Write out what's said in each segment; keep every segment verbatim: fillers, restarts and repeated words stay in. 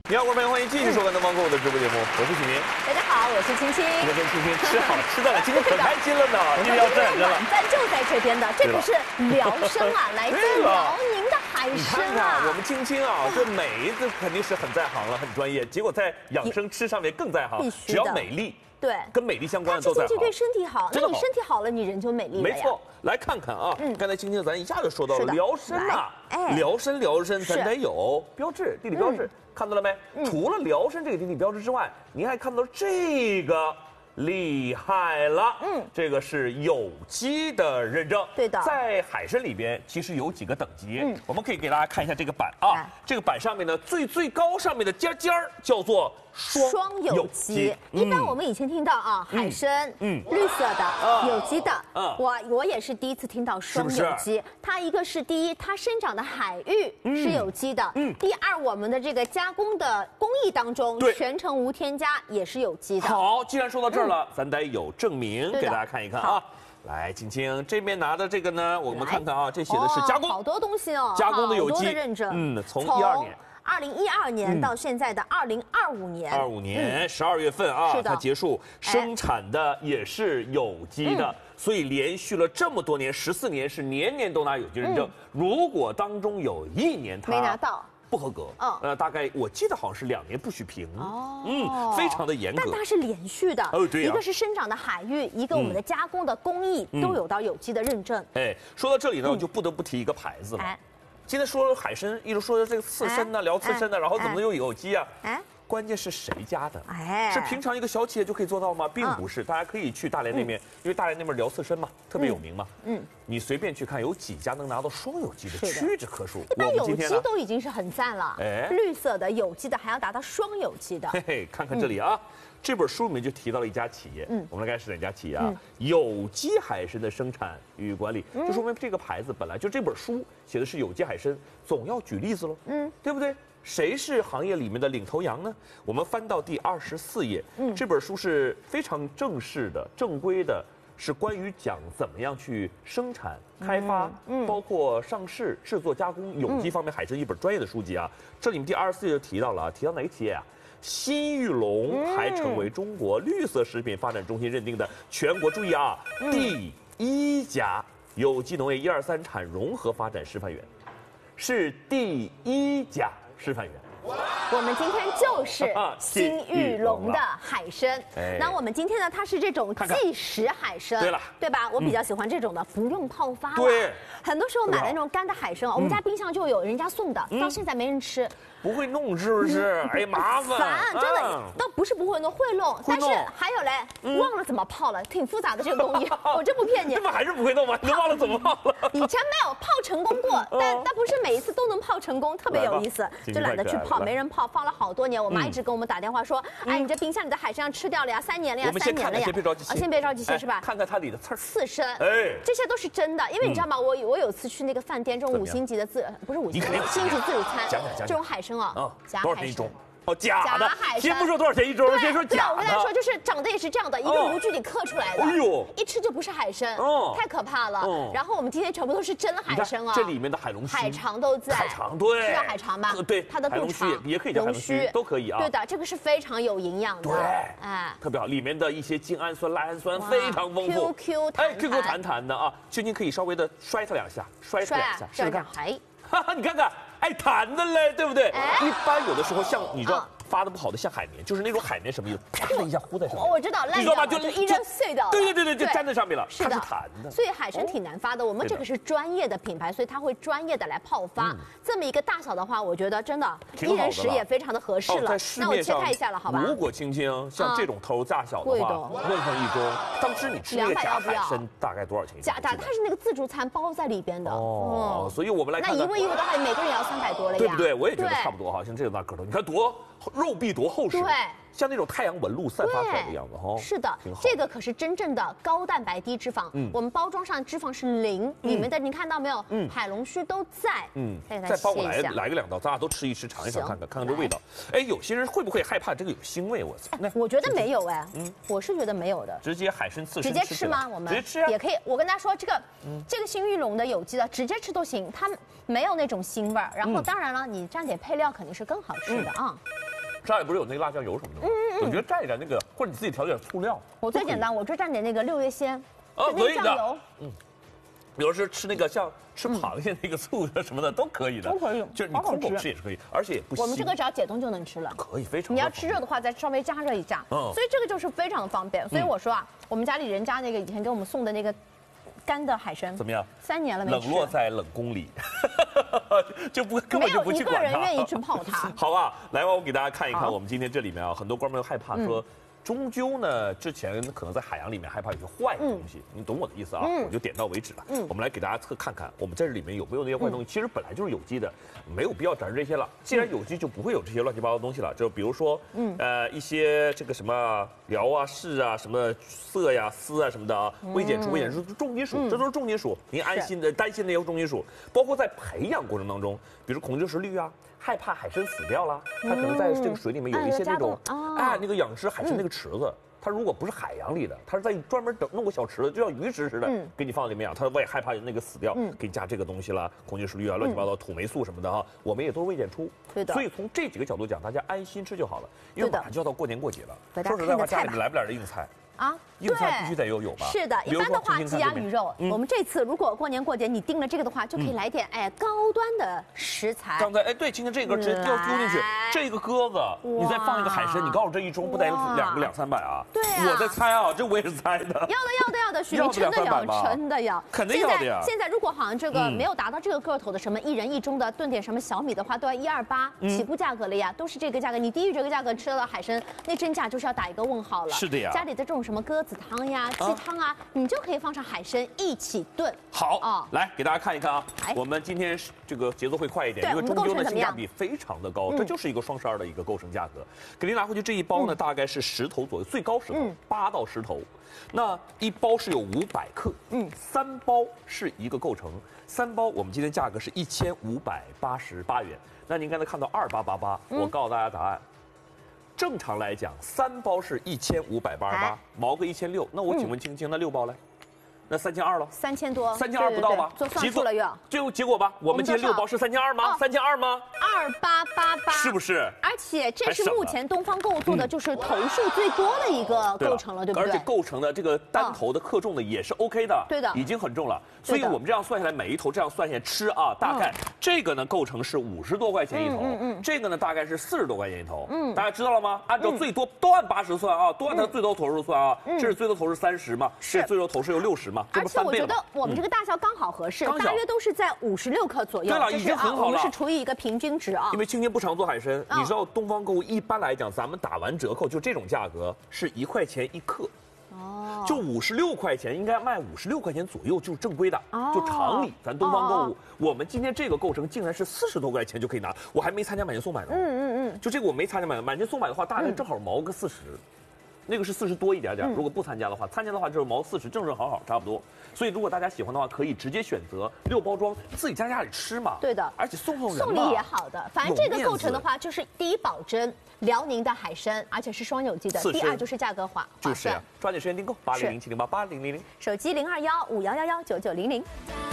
你好，观众朋友，欢迎继续收看《东方购物》的直播节目，我是许明。 大家好，我是青青。 今天跟青青吃好吃的了，今天可开心了呢，今天要吃海参了。 晚饭就在这边的，这可是辽参啊，来自辽宁的海参啊。 你看看我们青青啊，这美这肯定是很在行了，很专业，结果在养生吃上面更在行，只要美丽。 对， 跟美丽相关的都在好， 对身体好，那你身体好了，你人就美丽了呀。 没错，来看看啊，嗯，刚才青青咱一下就说到了辽参呐， 哎， 辽参辽参咱得有标志，地理标志，看到了没？除了辽参这个地理标志之外，您还看到这个。 厉害了，嗯，这个是有机的认证， 对的， 在海参里边其实有几个等级，嗯，我们可以给大家看一下这个板啊，这个板上面呢最最高上面的尖尖儿叫做双有机。 一般我们以前听到啊，海参，嗯，绿色的，有机的，嗯，我我也是第一次听到双有机。它一个是第一，它生长的海域是有机的，嗯，第二，我们的这个加工的工艺当中，全程无添加也是有机的。 好，既然说到这儿。 了，咱得有证明，给大家看一看啊。来，青青这边拿的这个呢，我们看看啊，这写的是加工， 好多东西哦， 加工的有机认证。 嗯，从一二年， 二零一二年到现在的二零二五年， 二五年十二月份啊，它结束生产的也是有机的，所以连续了这么多年，十四年是年年都拿有机认证。如果当中有一年它没拿到。 不合格，嗯，呃，大概我记得好像是两年不许评，哦，嗯，非常的严格。 但它是连续的， 哦，对呀， 一个是生长的海域，一个我们的加工的工艺都有到有机的认证。 哎，说到这里呢，我就不得不提一个牌子了。今天说海参，一直说的这个刺参呢，辽刺参呢，然后怎么能有有机啊？哎。 关键是谁家的？哎，是平常一个小企业就可以做到吗？并不是，大家可以去大连那边，因为大连那边辽刺参嘛，特别有名嘛。嗯，你随便去看，有几家能拿到双有机的，屈指可数。 一般有机都已经是很赞了，哎，绿色的有机的还要达到双有机的。 嘿嘿，看看这里啊，这本书里面就提到了一家企业，嗯，我们来看是哪家企业啊？有机海参的生产与管理，就说明这个牌子本来就这本书写的是有机海参，总要举例子喽，嗯，对不对？ 谁是行业里面的领头羊呢？我们翻到第二十四页，嗯，这本书是非常正式的、正规的，是关于讲怎么样去生产、开发，嗯，包括上市、制作、加工有机方面海参一本专业的书籍啊。这里面第二十四页就提到了啊，提到哪个企业啊？新玉龙还成为中国绿色食品发展中心认定的全国注意啊第一家有机农业一二三产融合发展示范园，是第一家。 示范员， 我们今天就是新玉龙的海参。那我们今天呢，它是这种即食海参， 对了， 对吧？我比较喜欢这种的，不用泡发。 对， 很多时候买的那种干的海参，我们家冰箱就有人家送的，到现在没人吃。 不会弄是不是？哎呀，麻烦！ 烦，真的，倒不是不会弄，会弄，但是还有嘞，忘了怎么泡了，挺复杂的这个工艺，我真不骗你。 这不还是不会弄吗？你忘了怎么泡了？ 以前没有泡成功过，但但不是每一次都能泡成功，特别有意思。就懒得去泡，没人泡，放了好多年。我妈一直跟我们打电话说：“哎，你这冰箱里的海参要吃掉了呀，三年了呀，三年了呀。” 先别着急， 啊，先别着急，先是吧？ 看看它里的刺儿， 刺身，哎，这些都是真的，因为你知道吗？我我有次去那个饭店，这种五星级的自不是五星级，星级自助餐，这种海参啊，加。 多少钱一盅？哦，假的。先不说多少钱一盅，先说假的。 我跟他说，就是长得也是这样的，一个炉具里刻出来的。哎呦，一吃就不是海参，哦，太可怕了。然后我们今天全部都是真海参啊， 这里面的海龙须、 海肠都在。 海肠对， 是叫海肠吧？ 对， 它的肚肠也可以叫海龙须，都可以啊。 对的，这个是非常有营养的。 对，哎，特别好，里面的一些精氨酸、赖氨酸非常丰富。 Q Q 弹， 哎，Q Q 弹弹的啊，青青可以稍微的摔它两下，摔它两下，试试看。 哎， 哈哈，你看看。 爱弹的嘞，对不对？一般有的时候像你知道发的不好的像海绵，就是那种海绵什么意思？啪的一下糊在上面。 我知道，你知道吗？就一扔碎掉了。 对对对对，就粘在上面了。 是的， 弹的。 所以海参挺难发的。我们这个是专业的品牌，所以它会专业的来泡发。这么一个大小的话，我觉得真的，一人食也非常的合适了。那我切开一下了，好吧？ 如果青青像这种头大小的话，问上一盅，当时你吃那个假海参大概多少钱？ 假假，它是那个自助餐包在里边的。 哦，所以我们来看。 那一问一问的话，每个人也要三百多了呀。 对不对？我也觉得差不多哈，像这个大个头，你看多肉壁多厚实， 对， 像那种太阳纹路散发出来的样子哈。 是的，这个可是真正的高蛋白低脂肪。嗯，我们包装上脂肪是零，里面的你看到没有？嗯，海龙须都在。嗯， 再帮我来来个两道，咱俩都吃一吃，尝一尝，看看看看这味道。哎，有些人会不会害怕这个有腥味？我操， 那我觉得没有哎，嗯，我是觉得没有的。 直接海参刺身直接吃吗？我们直接吃也可以。我跟大家说，这个这个新玉龙的有机的，直接吃都行，它没有那种腥味儿。然后当然了，你蘸点配料肯定是更好吃的啊。 上海不是有那个辣酱油什么的吗？嗯嗯我觉得蘸一点那个，或者你自己调点醋料。 我最简单，我就蘸点那个六月鲜， 啊， 可以的。嗯。 有时候吃那个像吃螃蟹那个醋什么的都可以的， 都可以， 就是你空口吃也是可以，而且也不腥。 我们这个只要解冻就能吃了， 可以非常。 你要吃热的话，再稍微加热一下。嗯，所以这个就是非常的方便。所以我说啊，我们家里人家那个以前给我们送的那个干的海参怎么样？ 三年了没吃。 冷落在冷宫里，就不根本就不去管它。没有一个人愿意去泡它。 好吧，来吧，我给大家看一看我们今天这里面啊，很多观众害怕说。终究呢，之前可能在海洋里面害怕有些坏的东西，你懂我的意思啊？我就点到为止了。我们来给大家测看看，我们在这里面有没有那些坏东西。其实本来就是有机的，没有必要展示这些了。既然有机，就不会有这些乱七八糟的东西了。就比如说，呃，一些这个什么辽啊、氏啊、什么铯呀、丝啊什么的啊，微碱属、微碱属重金属，这都是重金属。您安心的、担心的也有重金属，包括在培养过程当中，比如孔雀石绿啊。害怕海参死掉了，它可能在这个水里面有一些那种，哎，那个养殖海参那个池子，它如果不是海洋里的，它是在专门整弄个小池子，就像鱼池似的，给你放在里面养，它我也害怕那个死掉，给你加这个东西了，孔雀石绿啊，乱七八糟土霉素什么的哈，我们也都是未检出， 对的。 所以从这几个角度讲，大家安心吃就好了，因为马上就要到过年过节了。说实在话，家里来不了这硬菜。啊，硬菜必须得有有吧？ 是的，一般的话鸡鸭鱼肉，我们这次如果过年过节你订了这个的话，就可以来点哎高端的食材。 刚才哎对，今天这个直接丢丢进去，这个鸽子，你再放一个海参，你告诉我这一盅不得两个两三百啊？ 对啊， 我在猜啊，这我也是猜的。 要的要的要的，许明真的要，真的要， 肯定要的呀。 现在如果好像这个没有达到这个个头的什么一人一盅的炖点什么小米的话，都要一二八起步价格了呀，都是这个价格。你低于这个价格吃了海参，那真价就是要打一个问号了。 是的呀， 家里的这种什么鸽子汤呀、鸡汤啊，你就可以放上海参一起炖。 好啊，来给大家看一看啊，我们今天这个节奏会快一点，因为终究呢性价比非常的高，这就是一个双十二的一个购成价格。给您拿回去这一包呢，大概是十头左右，最高十头，八到十头。那一包是有五百克，嗯，三包是一个构成，三包我们今天价格是一千五百八十八元。那您刚才看到二八八八，我告诉大家答案。正常来讲，三包是一千五百八十八，毛个一千六。那我请问青青，那六包嘞？那三千二了， 三千多， 三千二不到吧？ 做算出了又， 就结果吧，我们今天六包是三千二吗？三千二吗？ 二八八八， 是不是？ 而且这是目前东方购物做的就是头数最多的一个构成了，对不对？ 而且构成的这个单头的克重的也是 OK 的， 对的， 已经很重了。所以我们这样算下来，每一头这样算下来吃啊，大概这个呢构成是五十多块钱一头，嗯这个呢大概是四十多块钱一头，嗯，大家知道了吗？按照最多都按八十算啊，都按它最多头数算啊，这是最多头是三十嘛，是最多头是有六十嘛，这不三倍了吗？ 我们这个大小刚好合适，大约都是在五十六克左右。 对了，已经很好了。 我们是除以一个平均值啊。 因为青青不常做海参，你知道东方购物一般来讲，咱们打完折扣就这种价格是一块钱一克。哦，就五十六块钱，应该卖五十六块钱左右，就是正规的。哦，就常理，咱东方购物，我们今天这个构成竟然是四十多块钱就可以拿，我还没参加买年送买呢。嗯嗯嗯，就这个我没参加买，买年送买的话，大概正好毛个四十。那个是四十多一点点，如果不参加的话，参加的话就是毛四十，正正好好差不多。所以如果大家喜欢的话，可以直接选择六包装，自己在家里吃嘛。 对的， 而且送送人送礼也好的。反正这个构成的话，就是第一保真辽宁的海参，而且是双有机的；第二就是价格划划算。抓紧时间订购八零零七零八八零零零， 手机零二幺五幺幺幺九九零零。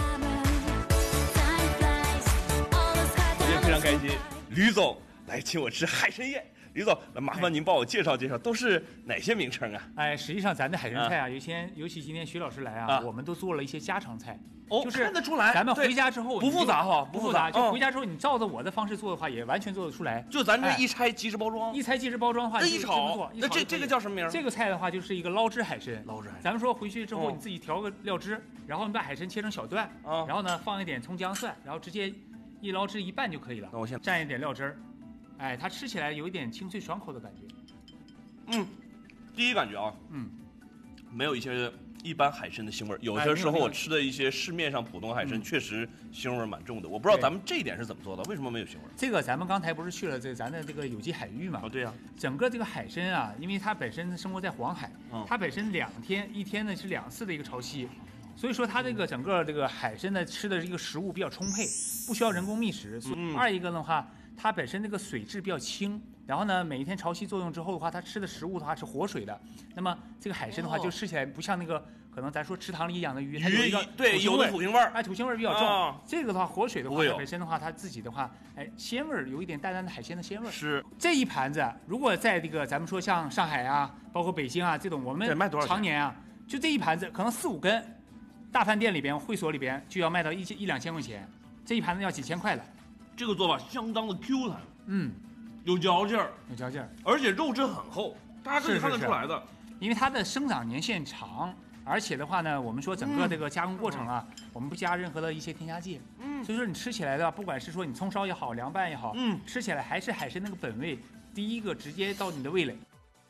今天非常开心，吕总来请我吃海参宴。吕总，那麻烦您帮我介绍介绍，都是哪些名称啊？ 哎，实际上咱的海参菜啊，尤其尤其今天徐老师来啊，我们都做了一些家常菜。 哦， 就是看得出来。 咱们回家之后不复杂哈， 不复杂。就回家之后，你照着我的方式做的话，也完全做得出来。 就咱这一拆即食包装， 一拆即食包装的话， 这一炒，那这这个叫什么名？ 这个菜的话，就是一个捞汁海参。 捞汁海参。 咱们说回去之后，你自己调个料汁，然后你把海参切成小段，然后呢放一点葱姜蒜，然后直接一捞汁一拌就可以了。 那我先蘸一点料汁儿。哎，它吃起来有一点清脆爽口的感觉。 嗯，第一感觉啊，嗯，没有一些一般海参的腥味儿。有些时候我吃的一些市面上普通海参，确实腥味儿蛮重的。我不知道咱们这一点是怎么做的，为什么没有腥味儿？ 这个咱们刚才不是去了这咱的这个有机海域嘛？ 哦，对呀。 整个这个海参啊，因为它本身生活在黄海，它本身两天一天呢是两次的一个潮汐。所以说它这个整个这个海参呢吃的这个食物比较充沛，不需要人工觅食。嗯、二一个的话，它本身这个水质比较清，然后呢每一天潮汐作用之后的话，它吃的食物的话是活水的。那么这个海参的话就吃起来不像那个可能咱说池塘里养的鱼， 鱼它有一个对有的土腥味儿， 哎，土腥味儿比较重。 啊、 这个的话，活水的话， 它本身的话，它自己的话，哎，鲜味儿有一点淡淡的海鲜的鲜味儿。 是这一盘子，如果在这个咱们说像上海啊，包括北京啊这种，我们常年啊，就这一盘子可能四五根，大饭店里边、会所里边就要卖到一一两千块钱，这一盘子要几千块的。 这个做法相当的 Q 弹， 嗯， 有嚼劲儿， 有嚼劲儿， 而且肉质很厚，大家可以看得出来的。 是是是因为它的生长年限长。而且的话呢，我们说整个这个加工过程啊，嗯、我们不加任何的一些添加剂，嗯，所以说你吃起来的，不管是说你葱烧也好，凉拌也好，嗯，吃起来还是海参那个本味，第一个直接到你的味蕾。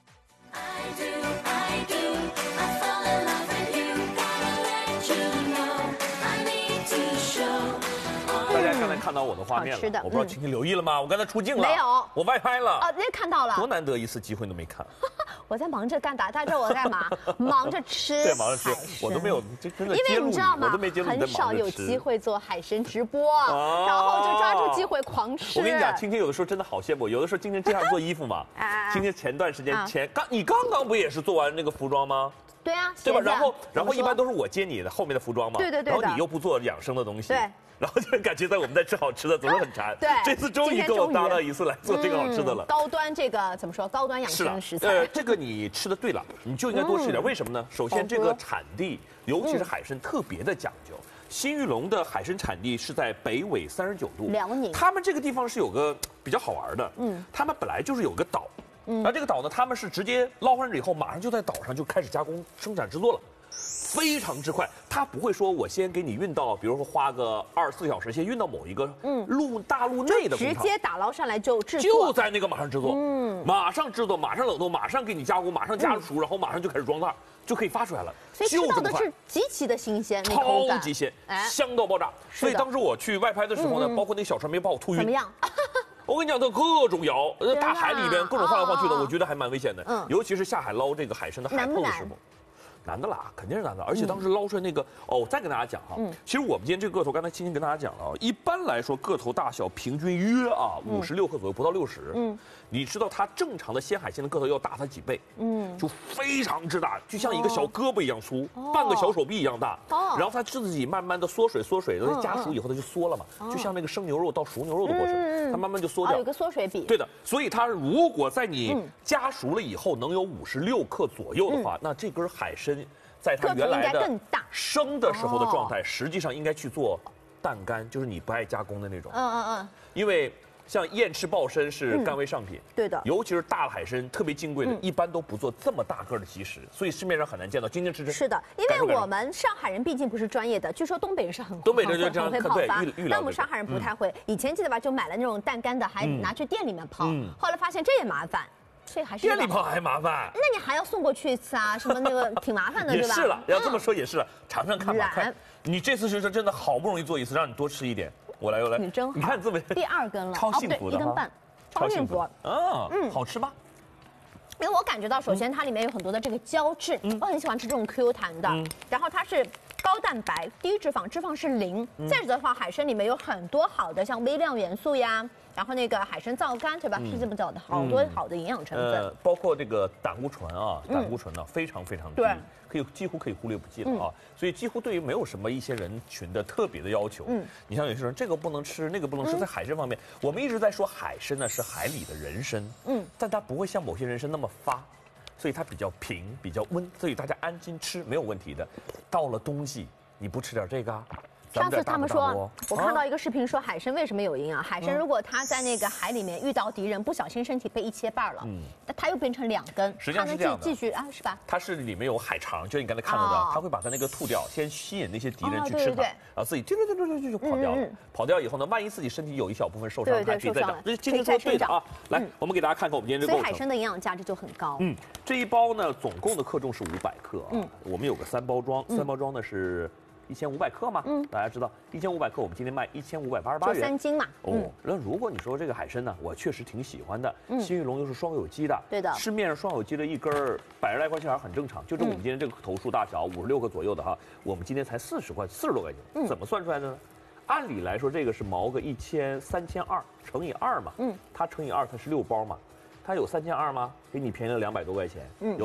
大家刚才看到我的画面了，我不知道青青留意了吗？我刚才出镜了， 没有， 我外拍了。 哦，那看到了， 多难得一次机会都没看。 我在忙着干打，大家知道我在干嘛？忙着吃， 对，忙着吃，我都没有，就真的因为你知道吗？ 我都没接很少有机会做海参直播，然后就抓住机会狂吃。 我跟你讲，青青有的时候真的好羡慕，有的时候青青经常做衣服嘛。青青前段时间前刚，你刚刚不也是做完那个服装吗？ 对啊， 对吧？然后然后一般都是我接你的后面的服装嘛。 对对对。 然后你又不做养生的东西。 对。 然后就感觉在我们在吃好吃的，总是很馋。 对， 这次终于跟我搭到一次来做这个好吃的了。 高端这个怎么说？高端养生食材。 呃，这个你吃的对了，你就应该多吃点。为什么呢？首先，这个产地，尤其是海参，特别的讲究。新玉龙的海参产地是在北纬三十九度， 辽宁。 他们这个地方是有个比较好玩的，嗯，他们本来就是有个岛，嗯，然后这个岛呢，他们是直接捞上来以后，马上就在岛上就开始加工生产制作了。非常之快，他不会说我先给你运到，比如说花个二十四小时，先运到某一个陆大陆内的工厂， 直接打捞上来就制作， 就在那个马上制作，嗯，马上制作，马上冷冻，马上给你加工，马上加熟，然后马上就开始装袋，就可以发出来了。 所以吃到的是极其的新鲜， 超级鲜，香到爆炸。所以当时我去外拍的时候呢，包括那小船没把我吐晕。 怎么样？ 我跟你讲，它各种摇，大海里边各种晃来晃去的，我觉得还蛮危险的。嗯，尤其是下海捞这个海参的海泡的时候。难的啦，肯定是难的，而且当时捞出来那个、嗯、哦，我再跟大家讲哈，嗯、其实我们今天这个个头，刚才青青跟大家讲了，一般来说个头大小平均约啊五十六克左右，不到六十。嗯，你知道它正常的鲜海鲜的个头要大它几倍？嗯，就非常之大，就像一个小胳膊一样粗，哦、半个小手臂一样大。哦，然后它自己慢慢的缩水缩水，然后加熟以后它就缩了嘛，嗯、就像那个生牛肉到熟牛肉的过程，嗯、它慢慢就缩掉。 哦，有个缩水比。 对的，所以它如果在你加熟了以后能有五十六克左右的话，嗯、那这根海参。在它原来的生的时候的状态，实际上应该去做淡干，就是你不爱加工的那种。嗯嗯嗯。因为像燕翅鲍参是甘味上品， 对的。 尤其是大海参特别金贵的，一般都不做这么大个的即食，所以市面上很难见到。晶晶吃吃。 是的，因为我们上海人毕竟不是专业的，据说东北人是很东北人就这样会泡发，但我们上海人不太会。以前记得吧，就买了那种淡干的，还拿去店里面泡，后来发现这也麻烦。所以还是店里泡还麻烦， 那你还要送过去一次啊？什么那个挺麻烦的，对吧？ 也是了，要这么说也是了，尝尝看吧。看，你这次是真的好不容易做一次，让你多吃一点。我来，我来。 你真好， 你看这么第二根了， 超幸福的， 一根半，超幸福。 啊，嗯，好吃吗？ 因为我感觉到，首先它里面有很多的这个胶质，我很喜欢吃这种 Q 弹的。然后它是高蛋白、低脂肪，脂肪是零。再者的话，海参里面有很多好的像微量元素呀，然后那个海参皂苷，对吧？是这么叫的，好多好的营养成分。呃， 包括这个胆固醇啊，胆固醇呢非常非常低，可以几乎可以忽略不计了啊。所以几乎对于没有什么一些人群的特别的要求。嗯，你像有些人这个不能吃，那个不能吃，在海参方面，我们一直在说海参呢是海里的人参，嗯，但它不会像某些人参那么发。所以它比较平，比较温，所以大家安心吃没有问题的。到了冬季，你不吃点这个、啊？ 上次他们说，我看到一个视频说海参为什么有营养？海参如果它在那个海里面遇到敌人，不小心身体被一切半了，嗯，那它又变成两根， 实际上是这样的， 继续啊，是吧？ 它是里面有海肠，就你刚才看到的，它会把它那个吐掉，先吸引那些敌人去吃它，然后自己就就就就就就跑掉了。跑掉以后呢，万一自己身体有一小部分受伤，还可以再长。这今天说对的啊，来，我们给大家看看我们今天这个构成。 所以海参的营养价值就很高。 嗯，这一包呢，总共的克重是五百克啊。嗯，我们有个三包装，三包装呢是。一千五百克嘛，嗯，大家知道一千五百克，我们今天卖一千五百八十八元， 三斤嘛。 哦，那如果你说这个海参呢，我确实挺喜欢的。新玉龙又是双有机的， 对的， 市面上双有机的一根儿百十来块钱还很正常，就这我们今天这个头数大小五十六克左右的哈，我们今天才四十块，四十多块钱，怎么算出来的呢？按理来说这个是毛个一千三千二乘以二嘛，嗯，它乘以二它是六包嘛，它有三千二吗？给你便宜了两百多块钱，嗯，有吧？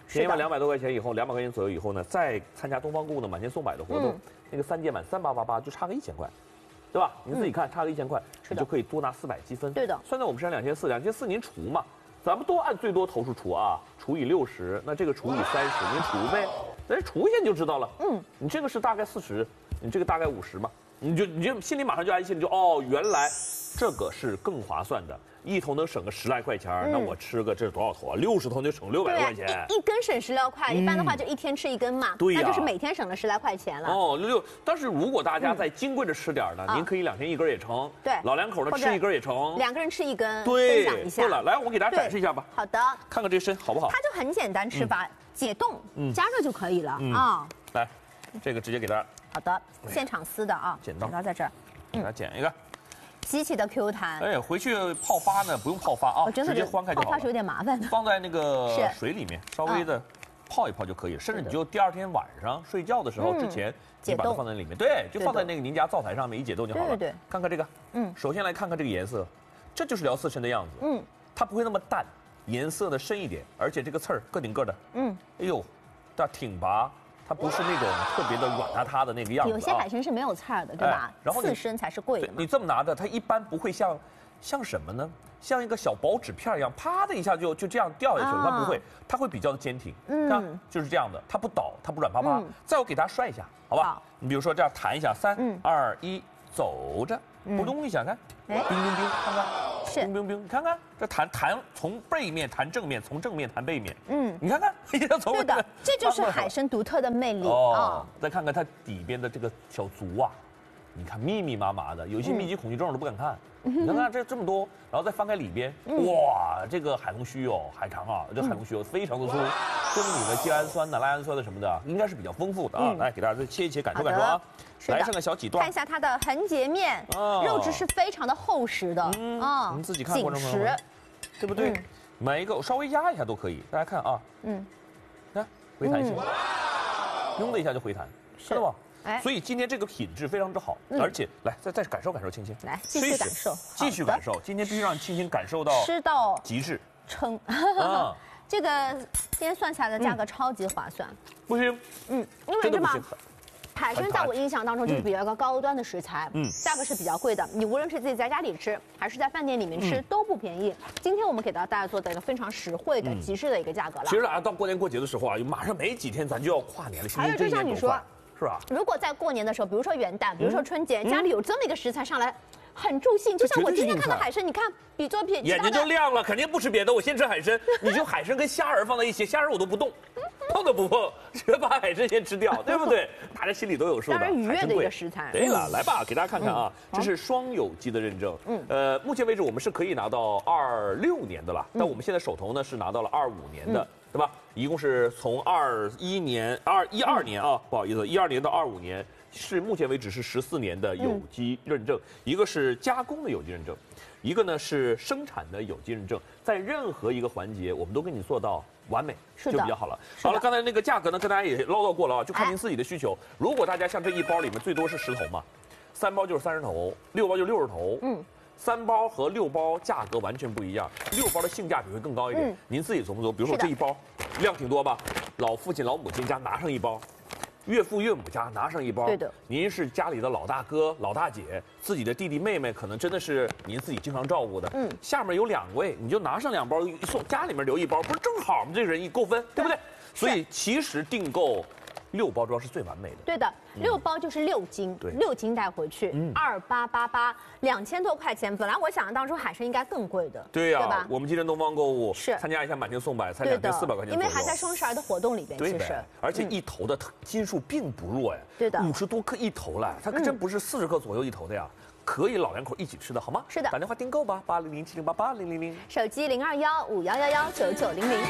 便宜完两百多块钱以后，两百块钱左右以后呢，再参加东方购物的满千送百的活动，嗯、那个三件满三八八八就差个一千块，对吧？您自己看，差个一千块，你就可以多拿四百积分。 对的， 算在我们身上两千四，两千四您除嘛，咱们都按最多头数除啊，除以六十，那这个除以三十，您除呗，咱除一下你就知道了。嗯，你这个是大概四十，你这个大概五十嘛，你就你就心里马上就安心，你就哦，原来这个是更划算的。一头能省个十来块钱，嗯、那我吃个这是多少头啊？六十头就省六百块钱、 啊一，一根省十来块，嗯、一般的话就一天吃一根嘛， 对呀、啊， 那就是每天省了十来块钱了。 哦，六六。但是如果大家再金贵着吃点呢，嗯、您可以两天一根也成， 对， 老两口的吃一根也成， 两个人吃一根， 对， 分享一下。 对了，来，我给大家展示一下吧。 好的， 看看这身好不好？ 它就很简单吃法，嗯、解冻，嗯，加热就可以了啊、嗯哦。 来，这个直接给大家。 好的，现场撕的啊， 剪刀， 剪刀在这儿， 给大家剪一个。 极其的 Q 弹， 哎，回去泡发呢，不用泡发啊， 我真的直接翻开就好了。 泡发是有点麻烦的， 放在那个水里面，稍微的泡一泡就可以了。甚至你就第二天晚上睡觉的时候之前，你把它放在里面，对，就放在那个您家灶台上面一解冻就好了。 对对， 看看这个，嗯，首先来看看这个颜色，这就是辽四参的样子，嗯，它不会那么淡，颜色呢深一点，而且这个刺儿个顶个的，嗯，哎呦，它挺拔。它不是那种特别的软塌塌的那个样子、啊， 有些海参是没有刺儿的，对吧？ 哎、然后刺身才是贵的嘛。 你这么拿着，它一般不会像，像什么呢？像一个小薄纸片一样，啪的一下就就这样掉下去了。啊、它不会，它会比较的坚挺。嗯，看就是这样的，它不倒，它不软趴趴。嗯、再我给它摔一下，好吧？好你比如说这样弹一下，三、嗯、二、一，走着，扑通一下，看，哎，冰冰冰，看看。 是冰冰冰，你看看这弹弹从背面弹正面，从正面弹背面，嗯，你看看，从对的，这就是海参独特的魅力哦。 再看看它底边的这个小足啊，你看密密麻麻的，有一些密集恐惧症都不敢看。你看看这这么多，然后再翻开里边，哇，这个海龙须哦，海肠啊，这海龙须哦非常的粗，说明你的季氨酸呢、赖氨酸的什么的，应该是比较丰富的啊。来给大家再切一切，感受感受啊。来上个小几段， 看一下它的横截面，肉质是非常的厚实的啊， 您自己看，观众朋友们，对不对？每一个稍微压一下都可以，大家看啊，嗯，看回弹性，嗡的一下就回弹，看到吗？哎，所以今天这个品质非常之好，而且来再再感受感受，青青， 来继续感受， 继续感受，今天必须让青青感受到吃到极致， 撑，这个今天算下来的价格超级划算， 不行， 嗯，因为什么？海参在我印象当中就是比较一个高端的食材，嗯，价格是比较贵的。你无论是自己在家里吃，还是在饭店里面吃，嗯、都不便宜。今天我们给到大家做的一个非常实惠的、嗯、极致的一个价格了。 其实啊，到过年过节的时候啊，马上没几天咱就要跨年了。 还有就像你说， 是吧？ 如果在过年的时候，比如说元旦，比如说春节，嗯、家里有这么一个食材上来。很助兴，就像我今天看到海参，你看比作品眼睛就亮了，肯定不吃别的，我先吃海参。你就海参跟虾仁放在一起，虾仁我都不动，碰都不碰，只把海参先吃掉，对不对？大家心里都有数的。 让人愉悦的一个食材。 对了，来吧，给大家看看啊，这是双有机的认证。嗯，呃，目前为止我们是可以拿到二六年的了，但我们现在手头呢是拿到了二五年的，对吧？一共是从二一年、二一二年啊，不好意思，一二年到二五年。是目前为止是十四年的有机认证，嗯、一个是加工的有机认证，一个呢是生产的有机认证，在任何一个环节我们都给你做到完美，就比较好了。好了，刚才那个价格呢，跟大家也唠叨过了啊，就看您自己的需求。哎、如果大家像这一包里面最多是十头嘛，三包就是三十头，六包就六十头，嗯，三包和六包价格完全不一样，六包的性价比会更高一点。嗯、您自己琢磨琢磨，比如说这一包量挺多吧，老父亲老母亲家拿上一包。岳父岳母家拿上一包， 对的。 您是家里的老大哥、老大姐，自己的弟弟妹妹可能真的是您自己经常照顾的。嗯，下面有两位，你就拿上两包，送家里面留一包，不是正好吗？这人一够分，对不对？所以其实订购六包装是最完美的。 对的，六包就是六斤，对，六斤带回去，二八八八，两千多块钱。本来我想的当初海参应该更贵的， 对呀，对吧？我们今天东方购物是参加一下满千送百，才两千四百块钱， 因为还在双十二的活动里边，其实， 而且一头的斤数并不弱呀， 对的， 五十多克一头了，它真不是四十克左右一头的呀。可以老两口一起吃的好吗？ 是的， 打电话订购吧，八零零七零八八零零零， 手机零二幺五幺幺幺九九零零。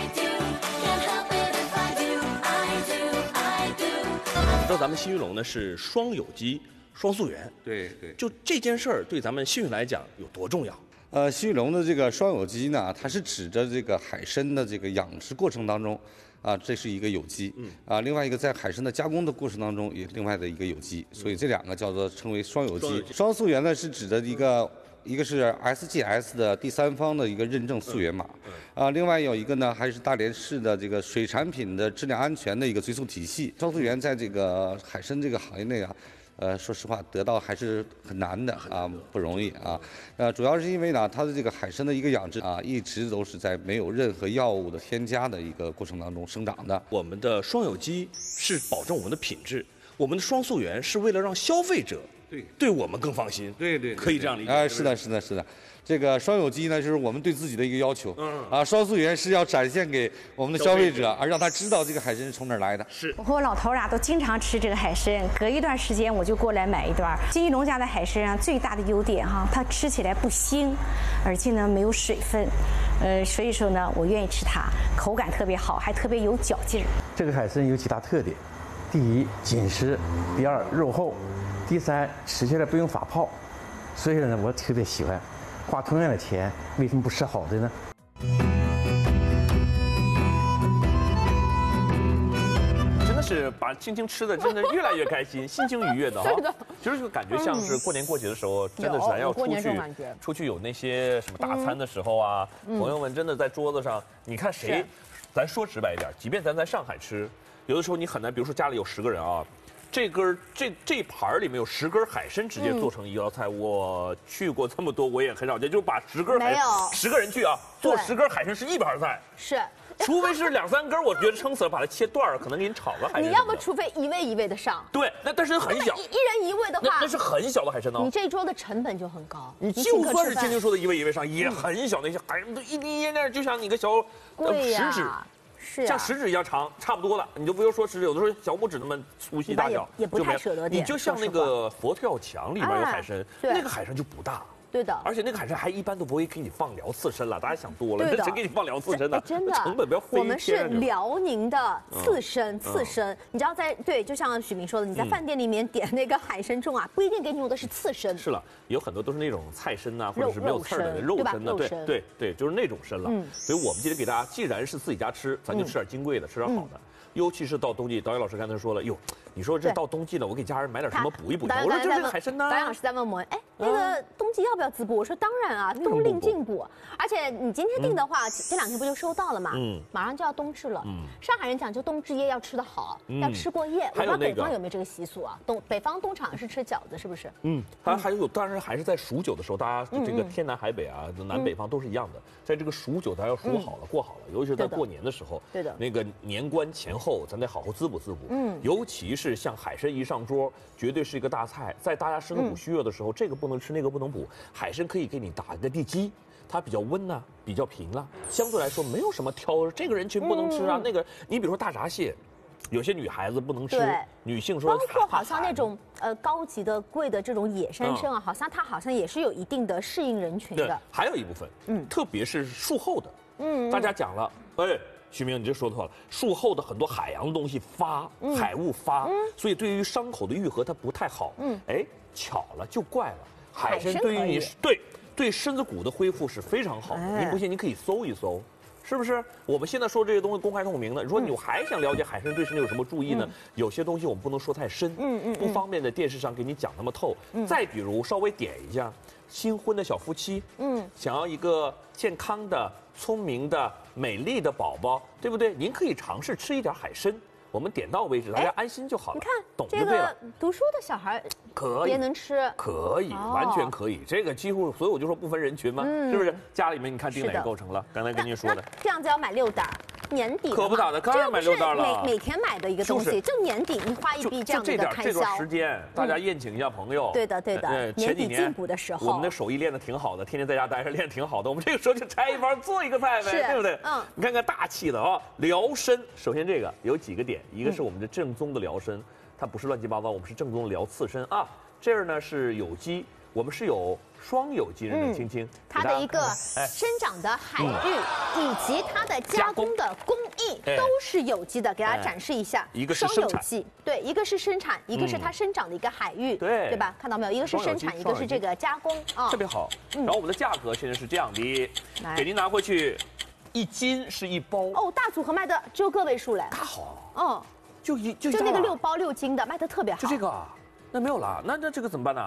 知道咱们新玉龙呢是双有机、双溯源， 对对， 就这件事儿对咱们新玉来讲有多重要？ 呃，新玉龙的这个双有机呢，它是指着这个海参的这个养殖过程当中，啊，这是一个有机，嗯，啊，另外一个在海参的加工的过程当中，也另外的一个有机，所以这两个叫做称为双有机。双溯源呢是指的一个一个是 S G S 的第三方的一个认证溯源码，啊，另外有一个呢还是大连市的这个水产品的质量安全的一个追溯体系。双溯源在这个海参这个行业内啊。呃，说实话，得到还是很难的啊，不容易啊。呃，主要是因为呢，它的这个海参的一个养殖啊，一直都是在没有任何药物的添加的一个过程当中生长的。 我们的双有机是保证我们的品质，我们的双溯源是为了让消费者对对我们更放心。 对对， 可以这样理解。 哎，是的，是的，是的。这个双有机呢，就是我们对自己的一个要求。嗯啊，双溯源是要展现给我们的消费者，而让他知道这个海参是从哪儿来的。 是。 我和我老头啊都经常吃这个海参，隔一段时间我就过来买一段。金一龙家的海参啊，最大的优点哈，它吃起来不腥，而且呢没有水分，呃，所以说呢我愿意吃它，口感特别好，还特别有嚼劲儿。 这个海参有几大特点：第一，紧实；第二，肉厚；第三，吃起来不用发泡。所以呢，我特别喜欢。花同样的钱，为什么不吃好的呢？ 真的是把青青吃的真的越来越开心，心情愉悦的哈。 是的， 就是感觉像是过年过节的时候，真的是咱要出去出去有那些什么大餐的时候啊，朋友们真的在桌子上，你看谁，咱说直白一点，即便咱在上海吃，有的时候你很难，比如说家里有十个人啊。这根这这盘里面有十根海参，直接做成一道菜。嗯、我去过这么多，我也很少见，就把十根海参，十个人去啊，做十根海参是一盘菜。 是， 除非是两三根，我觉得撑死了，把它切段可能给你炒个海参。 你要么除非一位一位的上。 对，那但是很小， 一一人一位的话， 那是很小的海参哦。 你这一桌的成本就很高。 你就算是晶晶说的一位一位上，也很小，那些海参都一滴一点，就像你个小食指。 是、啊、 像食指一样长，差不多了，你就不用说食指，有的时候小拇指那么粗细大小， 也不太舍得点。 你就像那个佛跳墙里面有海参，那个海参就不大。 对的， 而且那个海参还一般都不会给你放辽刺身了，大家想多了，那谁给你放辽刺身呢？ 真的， 成本不要飞天。 我们是辽宁的刺身，刺身，你知道在对，就像许明说的，你在饭店里面点那个海参重啊，不一定给你用的是刺身。 是了，有很多都是那种菜参呐，或者是没有刺的肉参的，对对对，就是那种参了。所以我们今天给大家，既然是自己家吃，咱就吃点金贵的，吃点好的。尤其是到冬季，导演老师刚才说了，哟，你说这到冬季了，我给家人买点什么补一补？我说就是这个海参呢。 导演老师在问我，哎，那个冬季要不要滋补？我说当然啊，冬令进补。而且你今天订的话，这两天不就收到了嘛？嗯，马上就要冬至了。嗯，上海人讲究冬至夜要吃得好，要吃过夜。我不知道北方有没有这个习俗啊？东北方冬场是吃饺子，是不是？ 嗯，还还有，当然还是在数九的时候，大家这个天南海北啊，南北方都是一样的，在这个数九咱要数好了，过好了，尤其是在过年的时候， 对的， 那个年关前后，咱得好好滋补滋补。嗯，尤其是像海参一上桌，绝对是一个大菜。在大家身子骨虚弱的时候，这个不能吃，那个不能补，海参可以给你打一个地基。它比较温呐、啊，比较平了，相对来说没有什么挑。这个人群不能吃啊，嗯、那个你比如说大闸蟹，有些女孩子不能吃，女性说。 包括好像那种呃高级的贵的这种野山参啊，嗯、好像它好像也是有一定的适应人群的。 对，还有一部分，嗯，特别是术后的，嗯，大家讲了，哎。徐明，你这说错了。术后的很多海洋的东西发，嗯、海雾发，嗯、所以对于伤口的愈合它不太好。嗯，哎，巧了就怪了，海参对于你对对身子骨的恢复是非常好的。哎、您不信，您可以搜一搜，是不是？我们现在说这些东西公开透明的。如果你还想了解海参对身体有什么注意呢？嗯、有些东西我们不能说太深，嗯嗯，不方便在电视上给你讲那么透。嗯、再比如稍微点一下，新婚的小夫妻，嗯，想要一个健康的。聪明的、美丽的宝宝，对不对？您可以尝试吃一点海参，我们点到为止，大家安心就好了。 你看， 懂就对了。 读书的小孩可以也能吃， 可以，哦、完全可以。这个几乎，所以我就说不分人群嘛，嗯、是不是？家里面你看订哪个构成了？刚才跟您说的， 这样子要买六袋。年底可不咋的，当然买六袋了。 每每天买的一个东西，正年底你花一笔这样的一个开销。 这段时间，大家宴请一下朋友。 对的，对的。 前几年进补的时候， 我们的手艺练得挺好的，天天在家待着练挺好的。我们这个时候就拆一包做一个菜呗，对不对？嗯。你看看大气的啊，辽参。首先这个有几个点，一个是我们的正宗的辽参，它不是乱七八糟，我们是正宗的辽刺参啊。这儿呢是有机，我们是有双有机认证，青青。 它的一个生长的海域以及它的加工的工艺都是有机的，给大家展示一下。 一个是双有机，对，一个是生产，一个是它生长的一个海域，对，对吧？看到没有？一个是生产，一个是这个加工啊， 特别好。然后我们的价格现在是这样的，给您拿回去，一斤是一包。 哦，大组合卖的只有个位数嘞。 大好， 嗯， 就一就就那个六包六斤的卖的特别好。 就这个，那没有了，那那这个怎么办呢？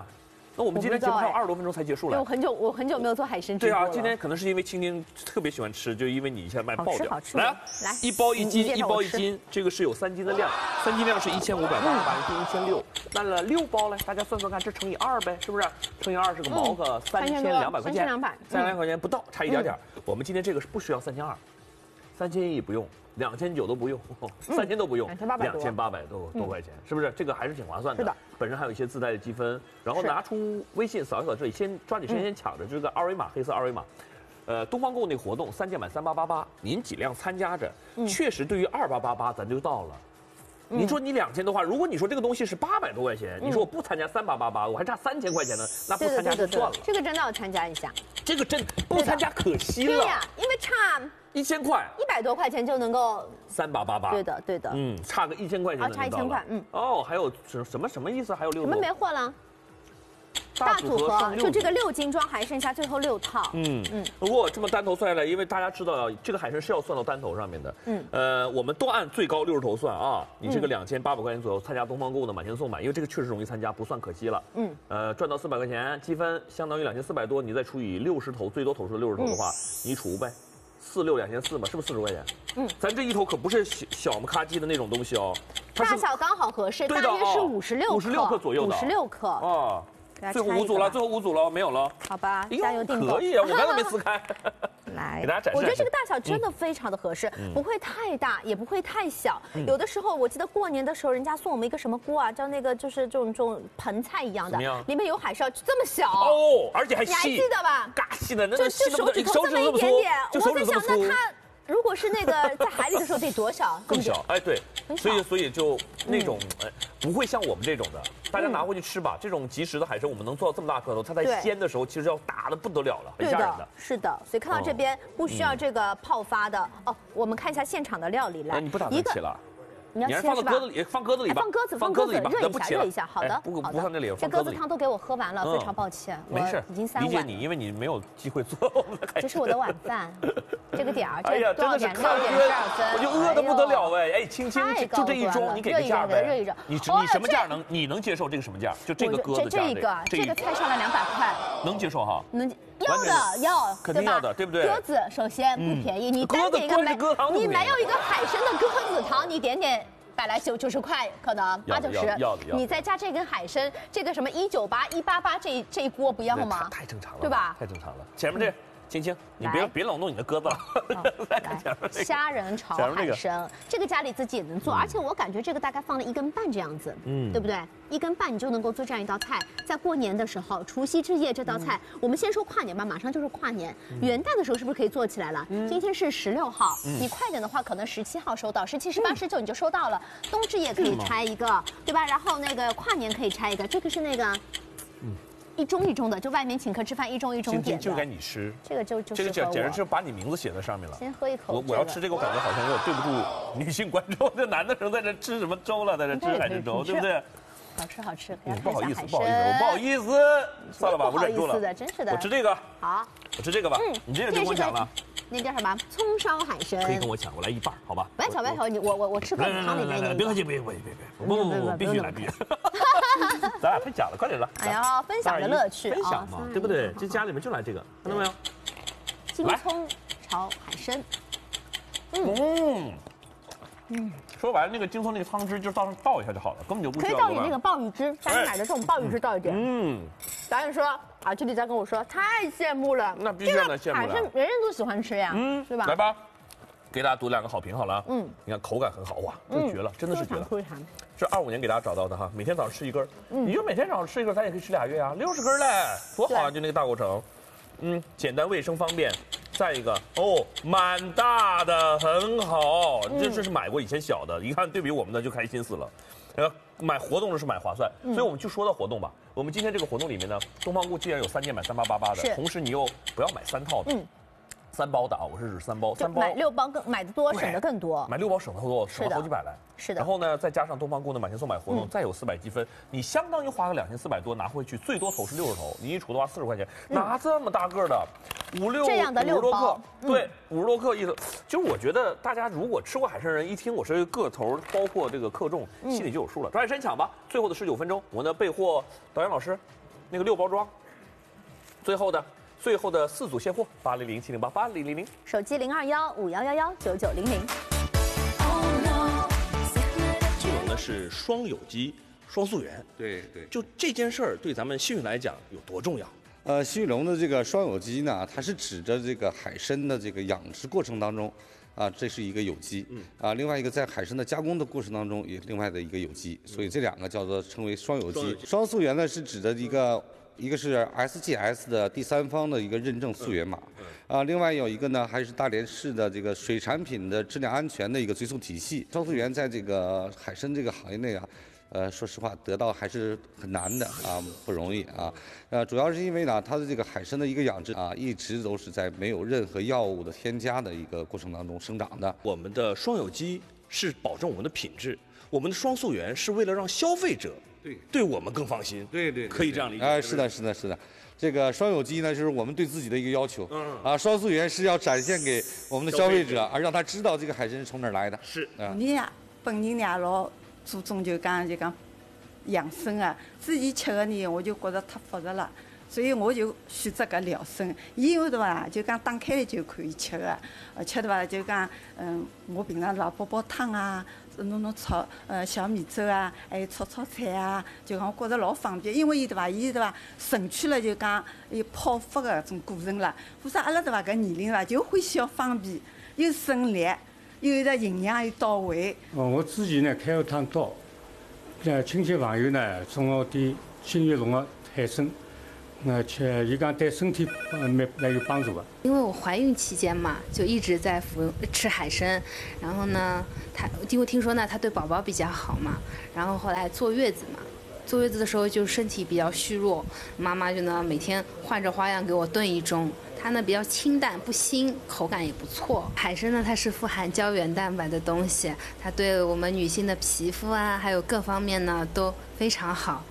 那我们今天节目还有二十多分钟才结束了。 我很久我很久没有做海参直播了。对啊，今天可能是因为青青特别喜欢吃，就因为你一下卖爆掉。 好吃来来， 一包一斤，一包一斤，这个是有三斤的量，三斤量是一千五百八十八，一斤一千六。那了六包嘞，大家算算看，这乘以二呗，是不是？乘以二是个毛个三千两百块钱，三千两百，三千两百块钱不到，差一点点。我们今天这个是不需要三千二，三千一不用。两千九都不用，三千都不用，两千八百多多块钱，是不是？这个还是挺划算的。是的，本身还有一些自带的积分，然后拿出微信扫一扫这里，先抓紧时间先抢着这个二维码，黑色二维码。呃，东方购那活动三件满三八八八，您尽量参加着。确实，对于二八八八咱就到了。你说你两千的话，如果你说这个东西是八百多块钱，你说我不参加三八八八，我还差三千块钱呢，那不参加就算了。 这个真的要参加一下。 这个真不参加可惜了。 对呀，因为差。 一千块， 一百多块钱就能够三八八八， 对的对的， 嗯，差个一千块钱， 啊，差一千块，嗯， 哦，还有什什么什么意思？还有六， 我们没货了，大组合就这个六斤装还剩下最后六套，嗯嗯，如果这么单头算下来，因为大家知道这个海参是要算到单头上面的，嗯，呃，我们都按最高六十头算啊，你这个两千八百块钱左右参加东方购的满千送满，因为这个确实容易参加，不算可惜了，嗯，呃，赚到四百块钱积分，相当于两千四百多，你再除以六十头，最多头数六十头的话，你除呗。四六两千四嘛，是不是四十块钱？嗯，咱这一头可不是小小么咔叽的那种东西哦， 大小刚好合适，大约是五十六五十六克左右的， 五十六克啊。最后五组了，最后五组了，没有了。 好吧，加油订购。 可以啊，我刚才没撕开。 来， 给大家展示。 我觉得这个大小真的非常的合适，不会太大，也不会太小。有的时候我记得过年的时候，人家送我们一个什么锅啊，叫那个就是这种这种盆菜一样的，里面有海参，这么小哦，而且还细， 你还记得吧？ 嘎细的，那就就手指头这么一点点。 我在想，那它。如果是那个在海里的时候得多小？ 更小，哎，对，所以所以就那种，哎，不会像我们这种的，大家拿回去吃吧。这种即食的海参，我们能做到这么大颗头，它在鲜的时候其实要大的不得了了，很吓人的。 是的，所以看到这边不需要这个泡发的哦。我们看一下现场的料理来， 你不打算切了？ 你要放到鸽子里，放鸽子里吧， 放鸽子，放鸽子，热一下，热一下。好的， 不不放这里， 这鸽子汤都给我喝完了，非常抱歉， 没事， 已经三碗。 理解你，因为你没有机会做。 这是我的晚饭，这个点儿， 哎呀，真的是六点十二分，我就饿得不得了哎！哎，青青，就这一盅，你给个价呗？ 热一热， 你你什么价能？你能接受这个什么价？就这个鸽子价， 这个这个菜上了两百块， 能接受哈？ 能。要的要， 肯定要的，对不对？ 鸽子首先不便宜，你单点一个没，你没有一个海参的鸽子汤，你点点。百来九九十块，可能八九十，你再加这根海参，这个什么一九八、一八八，这这一锅不要吗？ 太正常了， 对吧？ 太正常了。前面这青青，你别别冷冻你的鸽子了。 来，虾仁炒海参，这个家里自己也能做，而且我感觉这个大概放了一根半这样子，嗯，对不对？一根半你就能够做这样一道菜。在过年的时候，除夕之夜这道菜，我们先说跨年吧，马上就是跨年。元旦的时候是不是可以做起来了？今天是十六号，你快点的话，可能十七号收到，十七、十八、十九你就收到了。冬至也可以拆一个，对吧？然后那个跨年可以拆一个，这个是那个，嗯。一盅一盅的，就外面请客吃饭一盅一盅点的， 就该你吃。 这个就就这个简简直是把你名字写在上面了。 先喝一口。 我我要吃这个，我感觉好像有点对不住女性观众。这男的时候在这吃什么粥了，在这吃海参粥，对不对？ 好吃好吃， 不好意思不好意思，我不好意思，算了吧，我忍住了。 的，真是的。 我吃这个。 好， 我吃这个吧。嗯，你这个就跟我抢了。 那叫什么？葱烧海参。 可以跟我抢，我来一半，好吧？ 不要抢，不要抢，你我我我吃鸽子汤里面那。 别客气，别别别别别，不不不，必须来必须。咱俩分享了，快点了。 哎呀，分享的乐趣， 分享嘛，对不对？这家里面就来这个，看到没有？ 京葱炒海参。 嗯嗯。说白了，那个京葱那个汤汁就倒上倒一下就好了，根本就不需要。 可以倒点那个鲍鱼汁，家里买的这种鲍鱼汁倒一点。嗯。导演说啊，这里在跟我说，太羡慕了。 那必须让他羡慕了。 海参人人都喜欢吃呀，嗯，对吧？ 来吧。给大家读两个好评好了，嗯，你看口感很好哇，这绝了，真的是绝了。这二五年给大家找到的哈，每天早上吃一根，你就每天早上吃一根，咱也可以吃俩月啊，六十根嘞，多好啊！就那个大过程，嗯，简单卫生方便，再一个哦，蛮大的很好，这这是买过以前小的，一看对比我们的就开心死了，呃，买活动的是买划算，所以我们就说到活动吧。我们今天这个活动里面呢，东方顾既然有三件买三八八八的，同时你又不要买三套的。三包的啊，我是指三包，三包买六包更买的多，省的更多。 买六包省的多，省了好几百来。 是的。 然后呢，再加上东方顾的满千送买活动，再有四百积分，你相当于花个两千四百多拿回去，最多头是六十头，你一除的话四十块钱，拿这么大个的，五六这样的六包， 对，五十多克意思。就是我觉得大家如果吃过海参人，一听我是个头，包括这个克重，心里就有数了。抓紧时间抢吧，最后的十九分钟，我呢备货导演老师。 那个六包装。最后的最后的四组现货，八零零七零八八零零零， 手机零二幺五幺幺幺九九零零。 这种呢是双有机、双溯源。 对对， 就这件事儿对咱们幸运来讲有多重要？ 呃，西域龙的这个双有机呢，它是指着这个海参的这个养殖过程当中，啊，这是一个有机，嗯，啊，另外一个在海参的加工的过程当中，也另外的一个有机，所以这两个叫做称为双有机。双溯源呢是指的一个。一个是 S G S 的第三方的一个认证溯源码，啊，另外有一个呢还是大连市的这个水产品的质量安全的一个追溯体系。双溯源在这个海参这个行业内啊，呃，说实话得到还是很难的啊，不容易啊。呃，主要是因为呢，它的这个海参的一个养殖啊，一直都是在没有任何药物的添加的一个过程当中生长的。 我们的双有机是保证我们的品质，我们的双溯源是为了让消费者。对，对我们更放心。 对 对, 对， 可以这样理解。 哎、呃，是的，是的，是的。这个双有机呢，就是我们对自己的一个要求。嗯。啊，双溯源是要展现给我们的消费者，而让他知道这个海参是从哪儿来的。 是。 啊。 你呀，本人呢老注重就讲就讲养生啊，自己吃的呢，我就觉得太复杂了。所以我就选择个辽参，以后对吧？就讲打开了就可以吃的，而且对吧？就讲嗯，我平常老煲煲汤啊，弄弄炒呃小米粥啊，还有炒炒菜啊，就讲我觉得老方便。因为伊对吧？伊对吧？省去了就讲伊泡发的种过程了。或者阿拉对吧？搿年龄对吧？就欢喜要方便，又省力，又有的营养又到位。 哦，我自己呢开了趟刀，呃，亲戚朋友呢送我点新月龙的海参。那吃，伊讲对身体呃蛮蛮有帮助的。 因为我怀孕期间嘛，就一直在服用吃海参，然后呢，它因为听说呢，它对宝宝比较好嘛，然后后来坐月子嘛，坐月子的时候就身体比较虚弱，妈妈就呢每天换着花样给我炖一盅。它呢比较清淡不腥，口感也不错。海参呢它是富含胶原蛋白的东西，它对我们女性的皮肤啊，还有各方面呢都非常好。